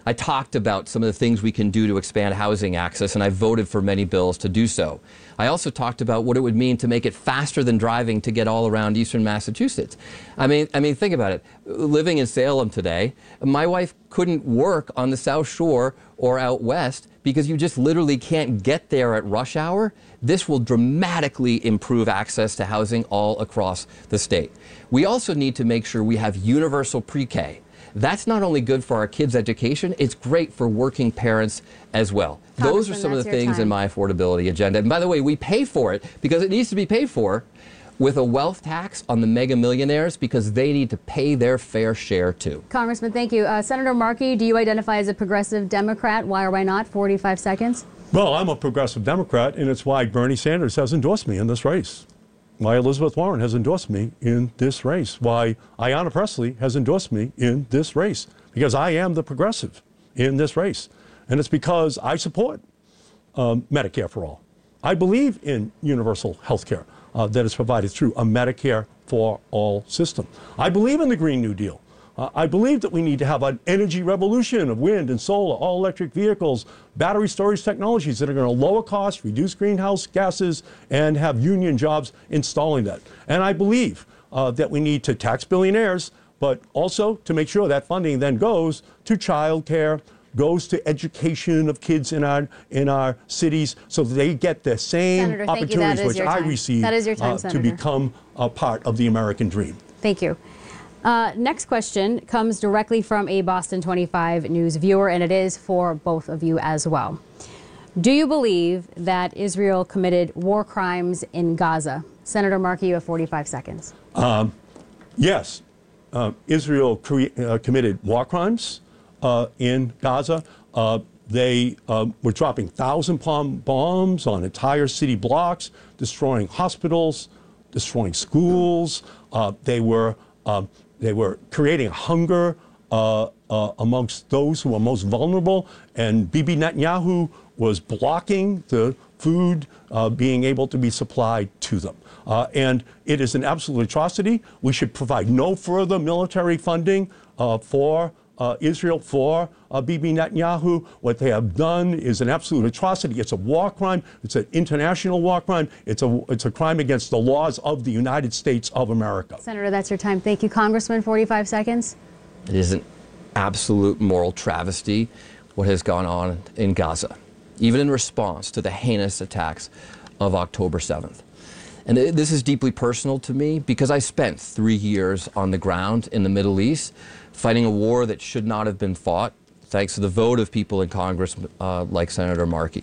I talked about some of the things we can do to expand housing access, and I voted for many bills to do so. I also talked about what it would mean to make it faster than driving to get all around eastern Massachusetts. I mean, I mean, think about it. Living in Salem today, my wife couldn't work on the South Shore or out west because you just literally can't get there at rush hour. This will dramatically improve access to housing all across the state. We also need to make sure we have universal pre-K. That's not only good for our kids' education, it's great for working parents as well. Those are some of the things time. in my affordability agenda. And by the way, we pay for it because it needs to be paid for with a wealth tax on the mega millionaires because they need to pay their fair share too. Congressman, thank you. Uh, Senator Markey, do you identify as a progressive Democrat? Why or why not? forty-five seconds. Well, I'm a progressive Democrat, and it's why Bernie Sanders has endorsed me in this race. Why Elizabeth Warren has endorsed me in this race. Why Ayanna Pressley has endorsed me in this race. Because I am the progressive in this race. And it's because I support um, Medicare for all. I believe in universal health care uh, that is provided through a Medicare for all system. I believe in the Green New Deal. Uh, I believe that we need to have an energy revolution of wind and solar, all electric vehicles, battery storage technologies that are going to lower costs, reduce greenhouse gases, and have union jobs installing that. And I believe uh, that we need to tax billionaires, but also to make sure that funding then goes to child care, goes to education of kids in our in our cities so that they get the same Senator, thank you. opportunities That is which your I time. received That is your time, uh, to Senator. become a part of the American dream. Thank you. Uh, next question comes directly from a Boston twenty-five News viewer, and it is for both of you as well. Do you believe that Israel committed war crimes in Gaza? Senator Markey, you have forty-five seconds. Um, yes, uh, Israel cre- uh, committed war crimes uh, in Gaza. Uh, they uh, were dropping thousand bomb bombs on entire city blocks, destroying hospitals, destroying schools. Uh, they were um, They were creating hunger uh, uh, amongst those who are most vulnerable, and Bibi Netanyahu was blocking the food uh, being able to be supplied to them. Uh, and it is an absolute atrocity. We should provide no further military funding uh, for uh, Israel, for uh, Bibi Netanyahu. What they have done is an absolute atrocity. It's a war crime. It's an international war crime. It's a, it's a crime against the laws of the United States of America. Senator, that's your time. Thank you. Congressman, forty-five seconds. It is an absolute moral travesty what has gone on in Gaza, even in response to the heinous attacks of October seventh. And this is deeply personal to me because I spent three years on the ground in the Middle East fighting a war that should not have been fought, thanks to the vote of people in Congress uh, like Senator Markey.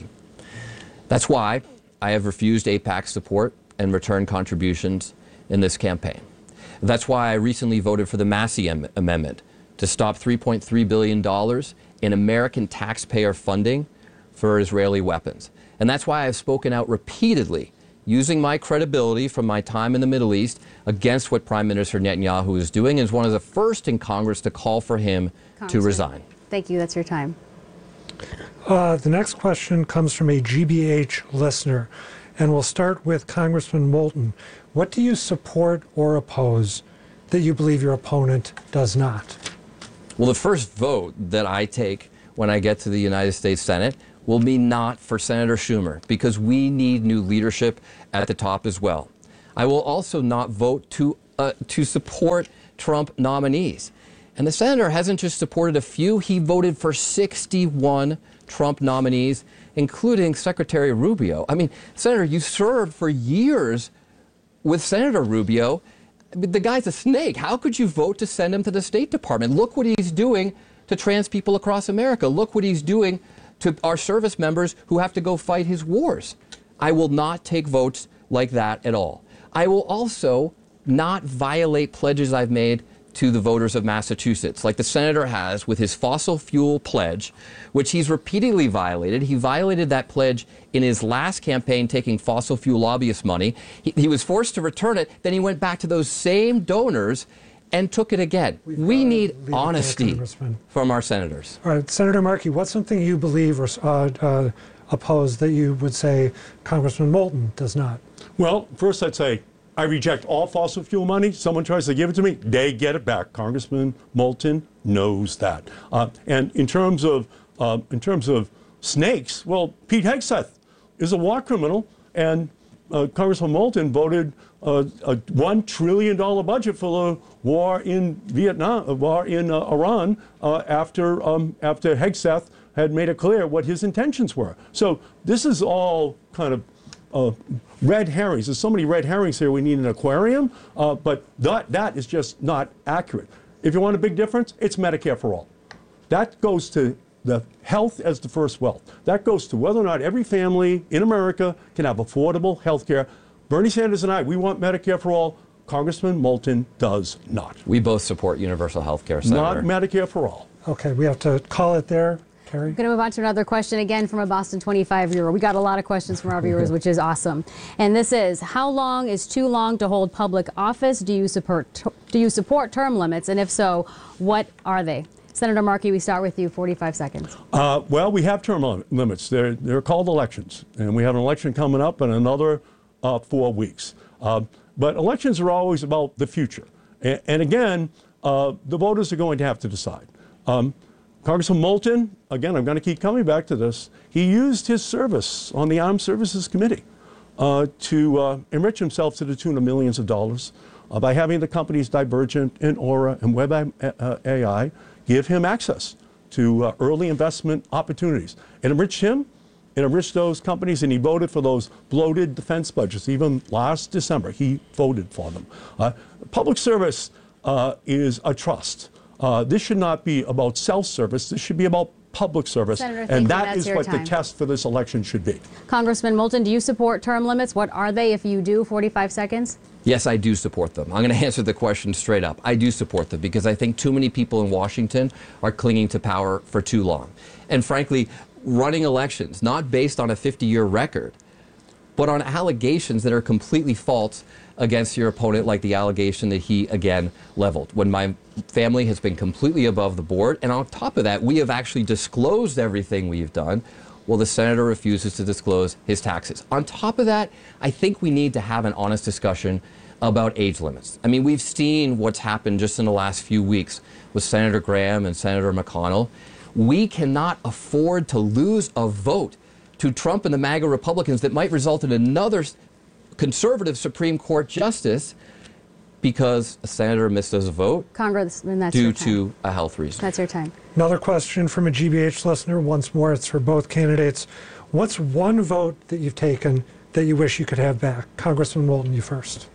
That's why I have refused AIPAC support and return contributions in this campaign. That's why I recently voted for the Massey am- Amendment to stop three point three billion dollars in American taxpayer funding for Israeli weapons. And that's why I've spoken out repeatedly, using my credibility from my time in the Middle East against what Prime Minister Netanyahu is doing, and is one of the first in Congress to call for him to resign. Thank you. That's your time. Uh, the next question comes from a G B H listener, and we'll start with Congressman Moulton. What do you support or oppose that you believe your opponent does not? Well, the first vote that I take when I get to the United States Senate will be not for Senator Schumer, because we need new leadership at the top as well. I will also not vote to uh, to support Trump nominees. And the senator hasn't just supported a few, he voted for sixty-one Trump nominees, including Secretary Rubio. I mean, Senator, you served for years with Senator Rubio. The guy's a snake. How could you vote to send him to the State Department? Look what he's doing to trans people across America. Look what he's doing to our service members who have to go fight his wars. I will not take votes like that at all. I will also not violate pledges I've made to the voters of Massachusetts, like the senator has with his fossil fuel pledge, which he's repeatedly violated. He violated that pledge in his last campaign, taking fossil fuel lobbyist money. He, he was forced to return it. Then he went back to those same donors and took it again. We've we need there, honesty from our senators. All right, Senator Markey, what's something you believe or uh, uh, oppose that you would say Congressman Moulton does not? Well, first I'd say I reject all fossil fuel money. Someone tries to give it to me, they get it back. Congressman Moulton knows that. Uh, and in terms of uh, in terms of snakes, well, Pete Hegseth is a war criminal, and uh, Congressman Moulton voted uh, a one trillion dollar budget for the war in Vietnam, uh, war in uh, Iran uh, after um, after Hegseth had made it clear what his intentions were. So this is all kind of uh, red herrings. There's so many red herrings here. We need an aquarium, uh, but that that is just not accurate. If you want a big difference, it's Medicare for all. That goes to the health as the first wealth. That goes to whether or not every family in America can have affordable health care. Bernie Sanders and I, we want Medicare for all. Congressman Moulton does not. We both support universal health care, Senator. Not Medicare for all. Okay, we have to call it there. Carrie? We're going to move on to another question again from a Boston twenty-five viewer. We got a lot of questions from our viewers, which is awesome. And this is, how long is too long to hold public office? Do you support, do you support term limits? And if so, what are they? Senator Markey, we start with you, forty-five seconds. Uh, well, we have term lim- limits. They're, they're called elections. And we have an election coming up in another uh, four weeks. Uh, but elections are always about the future. And, and again, uh, the voters are going to have to decide. Um, Congressman Moulton, again, I'm going to keep coming back to this. He used his service on the Armed Services Committee uh, to uh, enrich himself to the tune of millions of dollars uh, by having the companies Divergent and Aura and Web A I give him access to uh, early investment opportunities. It enriched him, it enriched those companies, and he voted for those bloated defense budgets. Even last December, he voted for them. Uh, public service uh, is a trust. Uh, this should not be about self-service. This should be about public service. Senator, and that That's is your what time. the test for this election should be. Congressman Moulton, do you support term limits? What are they? If you do, forty-five seconds. Yes, I do support them. I'm going to answer the question straight up. I do support them because I think too many people in Washington are clinging to power for too long. And frankly, running elections, not based on a fifty-year record, but on allegations that are completely false against your opponent, like the allegation that he, again, leveled. When my family has been completely above the board, and on top of that, we have actually disclosed everything we've done, well, the senator refuses to disclose his taxes. On top of that, I think we need to have an honest discussion about age limits. I mean, we've seen what's happened just in the last few weeks with Senator Graham and Senator McConnell. We cannot afford to lose a vote to Trump and the MAGA Republicans that might result in another conservative Supreme Court justice because a senator missed a vote Congressman, that's due your time. to a health reason. That's your time. Another question from a G B H listener. Once more, it's for both candidates. What's one vote that you've taken that you wish you could have back? Congressman Moulton, you first.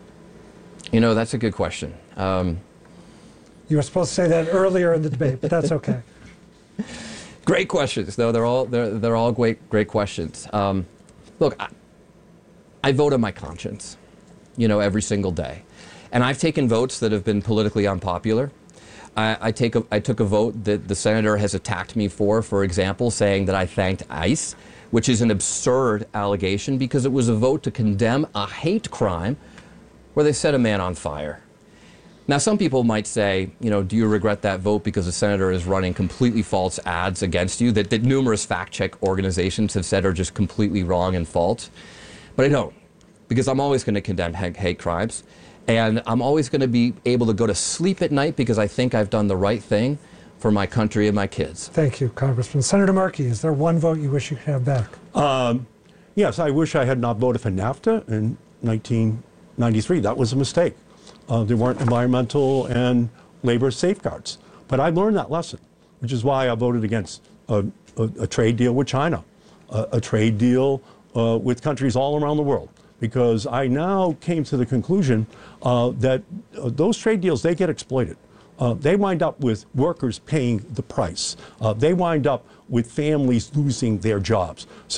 You know, that's a good question. Um, You were supposed to say that earlier in the debate, but that's okay. Great questions. No, they're all they're they're all great great questions. Um, look, I, I vote on my conscience, you know, every single day, and I've taken votes that have been politically unpopular. I, I take a, I took a vote that the senator has attacked me for, for example, saying that I thanked ICE, which is an absurd allegation because it was a vote to condemn a hate crime where they set a man on fire. Now, some people might say, you know, do you regret that vote because the senator is running completely false ads against you that, that numerous fact-check organizations have said are just completely wrong and false? But I don't, because I'm always going to condemn hate, hate crimes, and I'm always going to be able to go to sleep at night because I think I've done the right thing for my country and my kids. Thank you, Congressman. Senator Markey, is there one vote you wish you could have back? Um, yes, I wish I had not voted for NAFTA in nineteen ninety-three. That was a mistake. Uh, there weren't environmental and labor safeguards. But I learned that lesson, which is why I voted against a, a, a trade deal with China, a, a trade deal uh, with countries all around the world, because I now came to the conclusion uh, that uh, those trade deals, they get exploited. Uh, they wind up with workers paying the price. Uh, they wind up with families losing their jobs. So